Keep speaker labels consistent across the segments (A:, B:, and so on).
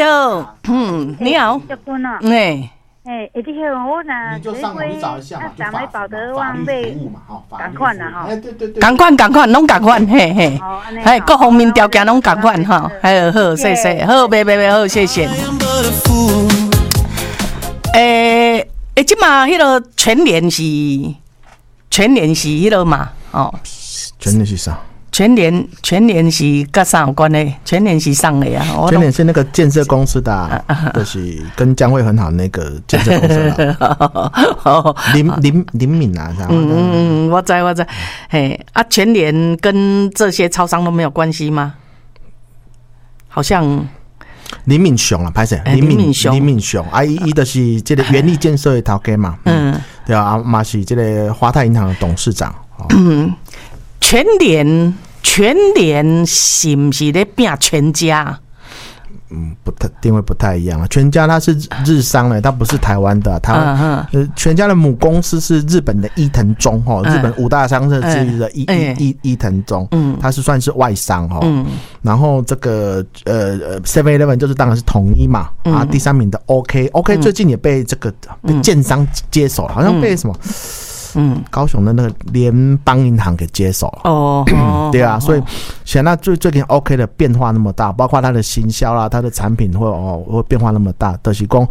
A: 好，你好，
B: 结婚了，这个我
C: 你就上网找一下嘛，就法律服务嘛，
B: 赶快啦哈，
C: 对，
A: 赶快，拢赶快，嘿，各方面条件拢赶快哈，好，谢谢，好，别好，谢谢。即嘛迄个全联是迄个嘛，哦，
C: 全联是啥？
A: 全联是跟啥有关呢？全联是上的呀。
C: 全联是那个建设公司的，就是跟江蕙很好那个建设公司的。林敏啊，这样。
A: 我知。嘿，全联跟这些超商都没有关系吗？好像。
C: 林敏雄啊，拍谁？林敏雄，伊就是这个原力建设的头家嘛。对啊，嘛是这个华泰银行的董事长。
A: 全联是不是在拼全家？
C: 定位不太一样啊。全家它是日商的，它不是台湾的。台湾全家的母公司是日本的伊藤忠日本五大商社之一的伊藤忠，它是算是外商然后这个7-Eleven 就是当然是统一嘛，第3名的 OK 最近也被这个被建商接手了，好像被什么。高雄的那个联邦银行给接手了。对啊，所以现在最近 OK 的变化那么大，包括它的行销啦，它的产品会变化那么大，就是说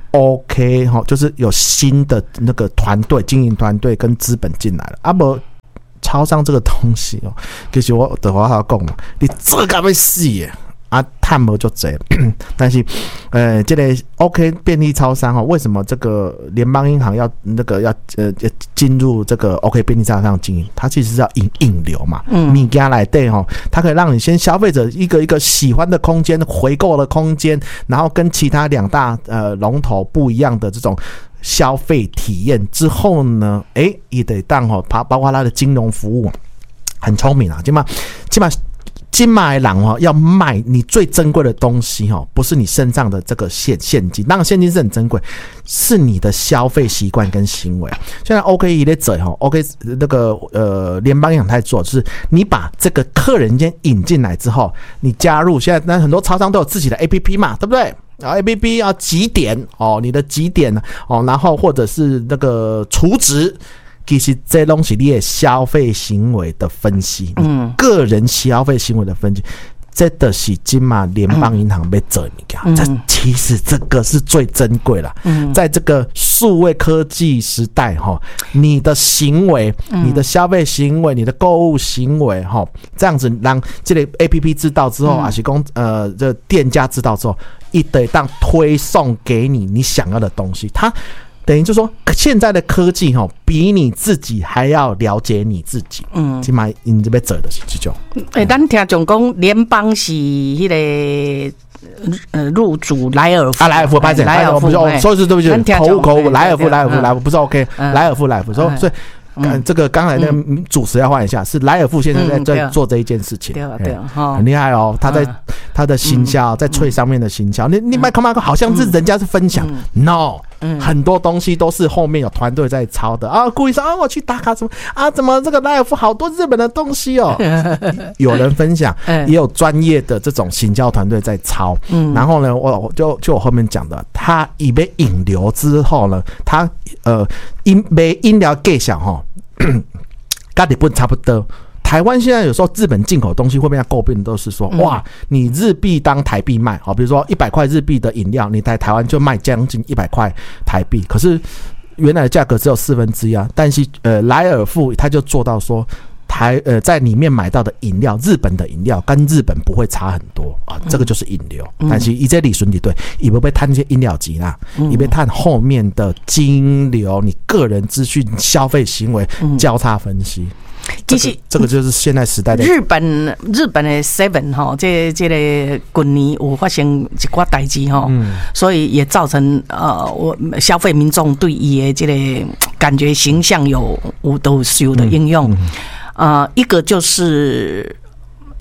C: OK 就是有新的那个团队、经营团队跟资本进来了。不，超商这个东西其实我的话要讲嘛，你这个要死耶！探无就多，但是这个 OK 便利超商为什么这个联邦银行要进入这个 OK 便利超商经营？它其实是要引流嘛，物件内底它可以让你先消费者一个喜欢的空间、回购的空间，然后跟其他2大龙头不一样的这种消费体验之后呢，也得当包括它的金融服务很聪明啊，今买的人要卖你最珍贵的东西不是你身上的这个现金，当然现金是很珍贵，是你的消费习惯跟行为。现在 OK 也在做OK 那个联邦银行在做，就是你把这个客人先引进来之后，你加入现在很多超商都有自己的 APP 嘛，对不对？APP 要集点你的集点然后或者是那个储值。其实这东西你的消费行为的分析，个人消费行为的分析，这的是今嘛联邦银行被做的，这其实这个是最珍贵了。在这个数位科技时代你的行为、你的消费行为、你的购物行为这样子让这个 APP 知道之后，还是讲这店家知道之后，一得当推送给你想要的东西，它。等于就是说，现在的科技比你自己还要了解你自己。起码你这边做的是这种。
A: 咱听讲讲联邦是那个入主莱尔夫
C: 莱尔夫拍谁？莱尔夫说是对不起，口误，莱尔夫不是 OK， 莱尔夫，所以。这个刚才那个主持要换一下，是莱尔富现在在做这一件事情，
A: 对，
C: 很厉害哦。他的行销在脆上面的行销，你麦克好像是人家是分享 ，no，很多东西都是后面有团队在抄的啊，故意说我去打卡什么怎么这个莱尔富好多日本的东西哦，有人分享，也有专业的这种行销团队在抄，然后呢，我就我后面讲的，他已被引流之后呢，他卖饮料给小跟日本差不多。台湾现在有时候日本进口东西会被人家诟病的都是说，哇，你日币当台币卖，比如说100块日币的饮料，你在台湾就卖将近100块台币，可是原来的价格只有1/4啊。但是莱尔富他就做到说。在里面买到的饮料，日本的饮料跟日本不会差很多这个就是引流。但是以这里顺利对，也不被探那些饮料机啦，也被探后面的金流，你个人资讯、消费行为交叉分析。其实这个就是现在时代的日本的
A: 7 这个今年有发生一寡代志所以也造成我消费民众对伊的这个感觉形象有都受的应用。一个就是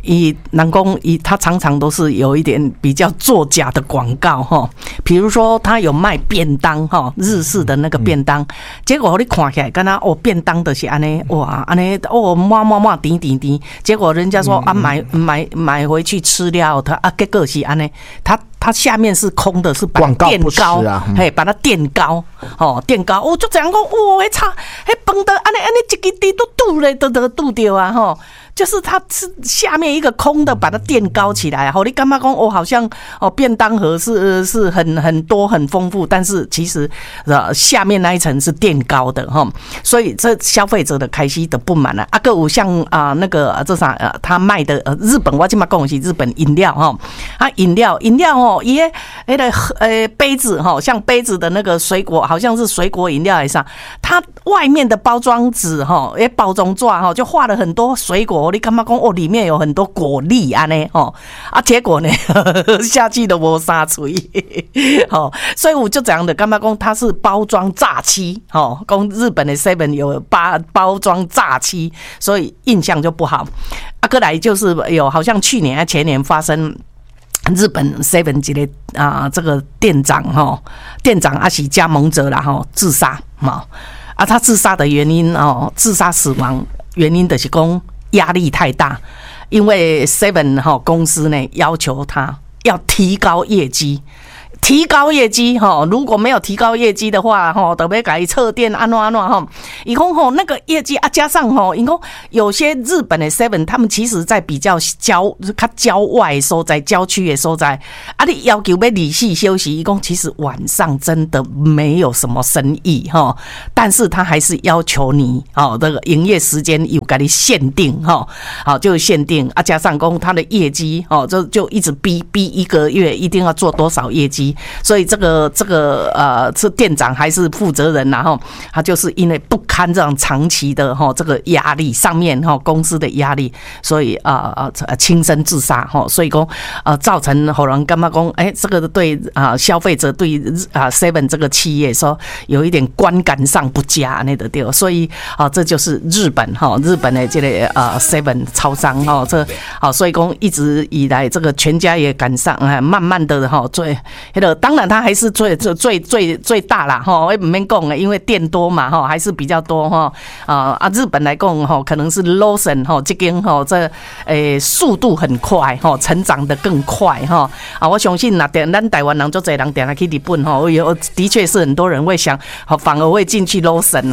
A: 人讲他常常都是有一点比较作假的广告哈，比如说他有卖便当哈，日式的那个便当，结果你看起来跟他便当的是安尼哇安尼满甜，结果人家说买回去吃了，结果是安尼它下面是空的，是把它垫高，嘿，把它垫高，垫高，就这样讲，迄差，迄饭的安尼一支滴都堵咧，都堵掉啊，吼。就是它是下面一个空的，把它垫高起来，你干嘛讲好像便当盒是很多很丰富，但是其实下面那一层是垫高的哈，所以这消费者的开始的不满了。啊，个有像那个这啥他卖的日本，我今嘛讲的是日本饮料哈，饮料伊那个杯子哈，像杯子的那个水果，好像是水果饮料还是啥，它外面的包装纸哈，包装纸哈，就画了很多水果。你干嘛讲里面有很多果粒啊呢？结果呢下去都没啥嘴，所以我就这样的干嘛讲它是包装诈欺，讲日本的 Seven 有包装诈欺，所以印象就不好。过来就是有好像去年前年发生。日本 Seven 一个这个店长还是加盟者啦自杀他自杀的原因自杀死亡原因就是讲压力太大，因为 Seven 公司呢要求他要提高业绩，如果没有提高业绩的话，就要改撤店安怎伊讲那个业绩加上伊讲有些日本的 Seven 他们其实在比较郊外的所在，郊区的所在你要求要理性休息，伊讲其实晚上真的没有什么生意但是他还是要求你这个营业时间有给你限定就限定加上讲他的业绩就一直逼一个月一定要做多少业绩。所以这个是店长还是负责人他就是因为不堪这样长期的这个压力，上面公司的压力，所以轻生自杀所以说造成后人干嘛讲这个对消费者对Seven 这个企业说有一点观感上不佳那个对，所以这就是日本的这个Seven 超商这所以说一直以来这个全家也赶上慢慢的最当然它还是最大啦我也不免讲因为店多嘛还是比较多日本来讲可能是 Lawson 这间这速度很快成长的更快我相信咱台湾人就这人点来去日本的确是很多人会想反而会进去 Lawson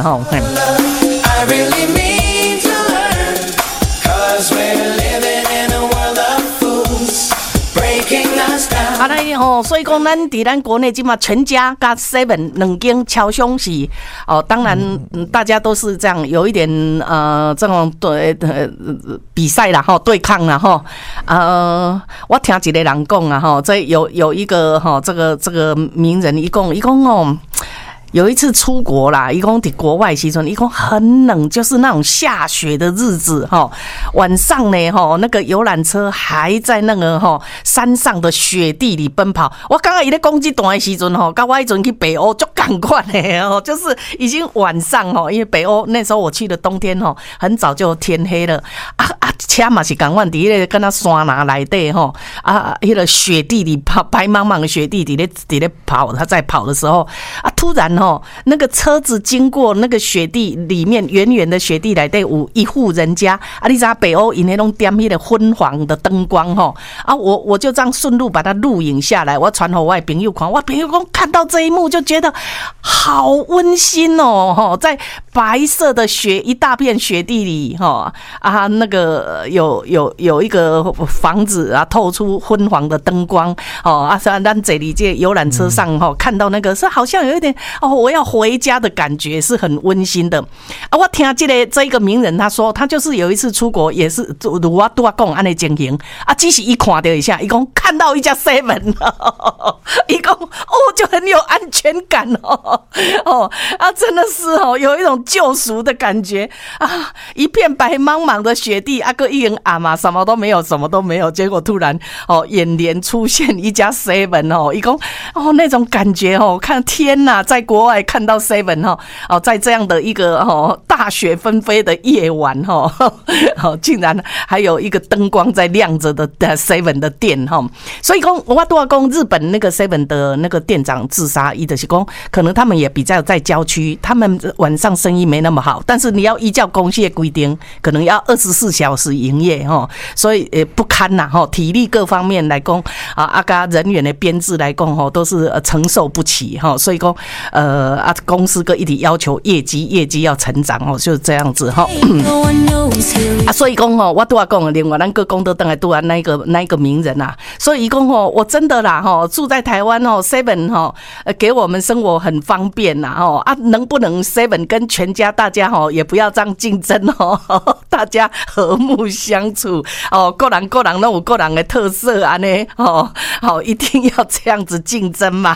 A: 所以讲咱伫咱国内今嘛全家加 Seven 两间超商是当然大家都是这样有一点这种比赛啦对抗啦我听一个人讲这有一个这个名人一共有一次出国啦，一共在国外时阵，一共很冷，就是那种下雪的日子晚上呢那个游览车还在那个山上的雪地里奔跑。我刚刚伊咧讲这段的时阵跟我迄阵去北欧就赶快的就是已经晚上因为北欧那时候我去的冬天很早就天黑了车嘛是赶快伫咧跟他山拿内底迄个雪地里跑，白茫茫的雪地伫咧跑，他在跑的时候突然那个车子经过那个雪地里面，远远的雪地内底有一户人家你知道北欧因那种点迄个昏黄的灯光我就这样顺路把它录影下来，我传给我的朋友看，我朋友讲看到这一幕就觉得好温馨在白色的雪一大片雪地里那个有一个房子透出昏黄的灯光咱这里这游览车上看到那个是好像有一点我要回家的感觉，是很温馨的我听这个名人他说他就是有一次出国也是如我都要讲安尼情形只是一看到一下，一共看到一家 Seven 一共就很有安全感真的是有一种种救赎的感觉啊！一片白茫茫的雪地，个一人暗嘛，什么都没有，什么都没有。结果突然眼帘出现一家 Seven 一共那种感觉看天哪，在国外看到 Seven 在这样的一个大雪纷飞的夜晚竟然还有一个灯光在亮着的 Seven 的店所以讲我都要讲日本那个 Seven 的那个店长自杀，意的是讲可能他们也比较在郊区，他们晚上生意没那么好，但是你要依照公司的规定，可能要24小时营业所以不堪呐体力各方面来讲跟人员的编制来讲都是承受不起所以讲公司个一直要求业绩要成长就是这样子所以讲我都要讲，另外咱个讲到等来都要那一个名人所以讲我真的啦住在台湾Seven 给我们生活很方便能不能 Seven 跟全家大家也不要这样竞争大家和睦相处个人都有个人的特色安尼一定要这样子竞争嘛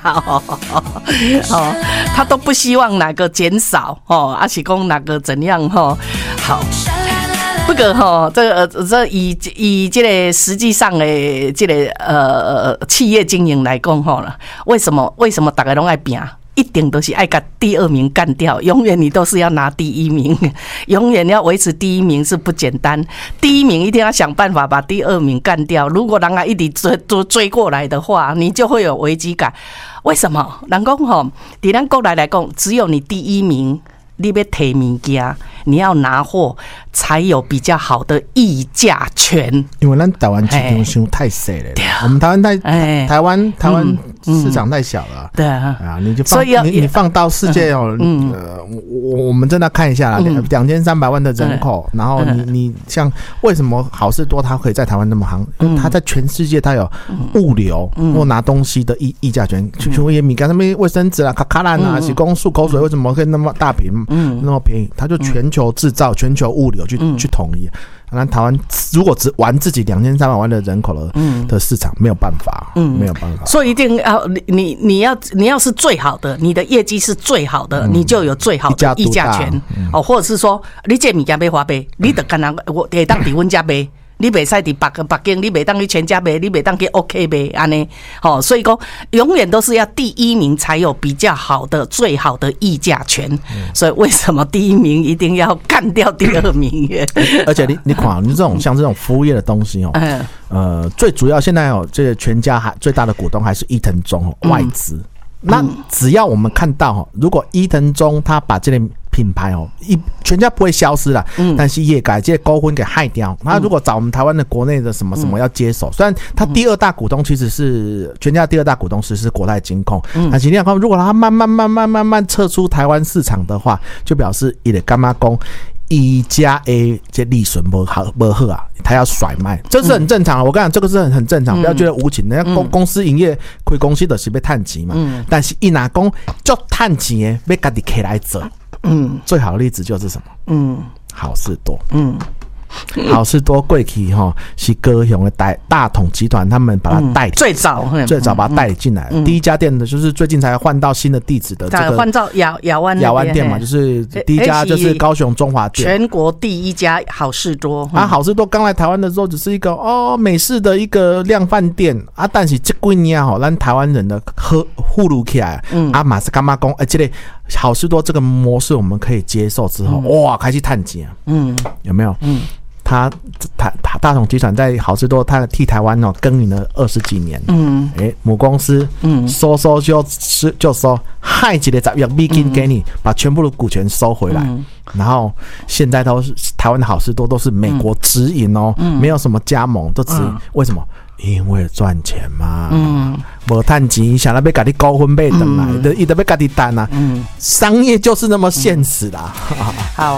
A: 他都不希望哪个减少还是讲哪个怎样好。不过这以这个实际上的这个企业经营来讲为什么大家都爱拼？一定都是爱把第二名干掉，永远你都是要拿第一名，永远要维持第一名是不简单。第一名一定要想办法把第二名干掉。如果人家一直追过来的话，你就会有危机感。为什么？人讲在咱国内来讲，只有你第一名，你要提物件，你要拿货，才有比较好的议价权。
C: 因为咱台湾市场想太小了，我们台湾市场太小了，
A: 对
C: 你就放你放到世界我们真的看一下啦，2300万的人口，然后你像为什么好事多它可以在台湾那么行？它在全世界它有物流或拿东西的议价权。请问米干上面卫生纸卡卡兰洗公漱口水为什么可以那么大瓶那么便宜？它就全球制造、全球物流去统一。那台湾如果只玩自己2300万的人口的市场，没有办法，没有办法。
A: 所以一定要你要是最好的，你的业绩是最好的，你就有最好的议价权或者是说你这物件要花呗，你得干哪我得当伫阮家呗。你袂使伫北京，你袂当去全家卖，你袂当去 OK 卖安尼，所以讲永远都是要第一名才有比较好的、最好的议价权。所以为什么第一名一定要干掉第二名？
C: 而且你看，你像这种服务业的东西最主要现在这个全家最大的股东还是伊藤忠外资。那只要我们看到如果伊藤忠他把这类品牌全家不会消失啦，但是也把这些股份给害掉。他如果找我们台湾的国内的什么要接手，虽然他第二大股东其实是全家第二大股东是国泰金控，但是你看，如果他慢慢撤出台湾市场的话，就表示他的干妈讲一家 A 这利润不好他要甩卖，这是很正常。我跟你讲，这个是很正常，不要觉得无情。人家公司营业亏公司就是要赚钱嘛，但是一拿讲就赚钱的，要自己起来做。最好的例子就是什么？好事多。好事多过去是高雄的大统集团，他们把它带
A: 最早
C: 把它带进来。第一家店的就是最近才换到新的地址的，这个
A: 换到亚湾
C: 店嘛，就是第一家就是高雄中华店，
A: 全国第一家好事多。
C: 好事多刚来台湾的时候只是一个美式的一个量贩店但是这几年咱台湾人的呼噜起来马是干嘛讲这个好事多这个模式我们可以接受之后，哇，开始赚钱有没有？他大统集团在好事多，他替台湾耕耘了20几年。母公司收就收，害几个10亿美金给你，把全部的股权收回来。然后现在都是台湾的好事多都是美国直营没有什么加盟，都直营。为什么？因为赚钱嘛。没赚钱，想要被自己高分贝等来，一直被自己单商业就是那么现实啦。
A: 好。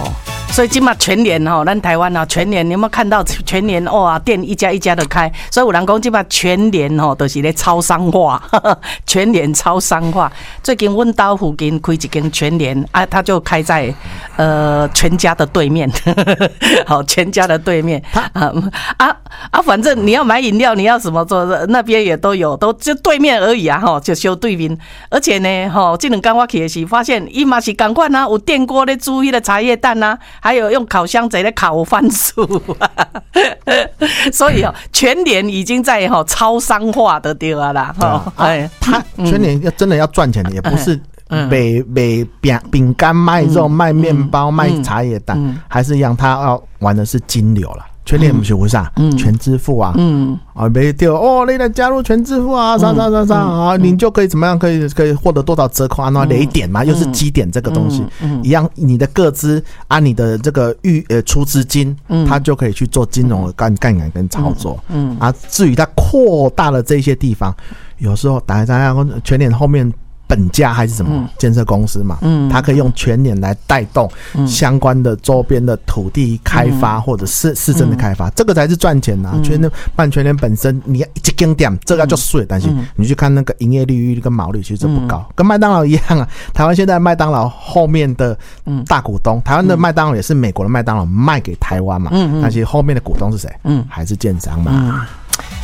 A: 所以今嘛全联咱台湾全联，你有没有看到全联店一家一家的开？所以有人讲今嘛全联都是咧超商化，全联超商化。最近阮家附近开一间全联它就开在全家的对面，好，全家的对面反正你要买饮料，你要什么做，那边也都有，都就对面而已就修对面。而且呢，这两天我去的时发现，伊嘛是同款有电锅咧煮迄个茶叶蛋还有用烤箱在咧烤番薯所以全联已经在超商化的对了啦。
C: 他全联真的要赚钱的，也不是卖饼干、卖肉、卖面包、卖茶叶蛋，还是一样，他要玩的是金流了。全联不是有啥全支付没丢你来加入全支付你就可以怎么样，可以获得多少折扣雷点嘛，又是积点这个东西一样，你的个资你的这个出资金，它就可以去做金融的杠杆跟操作至于它扩大了这些地方，有时候大家全联后面本家还是什么建设公司嘛，它可以用全联来带动相关的周边的土地开发或者市政的开发，这个才是赚钱全联本身你一间店这个就税，但是你去看那个营业利率跟毛利其实不高，跟麦当劳一样台湾现在麦当劳后面的大股东，台湾的麦当劳也是美国的麦当劳卖给台湾嘛，但是后面的股东是谁？还是建商嘛。